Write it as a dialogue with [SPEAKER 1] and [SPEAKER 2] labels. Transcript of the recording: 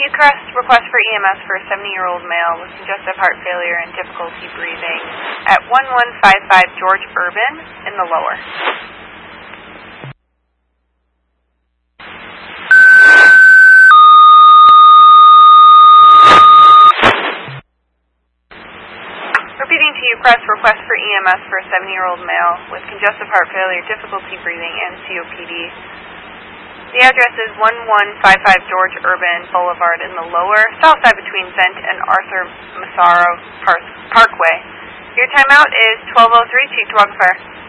[SPEAKER 1] Hillcrest, request for EMS for a 70-year-old male with congestive heart failure and difficulty breathing at 1155 George Urban in the lower. Repeating to Hillcrest, request for EMS for a 70-year-old male with congestive heart failure, difficulty breathing, and COPD. The address is 1155 George Urban Boulevard in the lower, south side between Zent and Arthur Massaro Parkway. Your timeout is 12:03, Chief Tawagafar.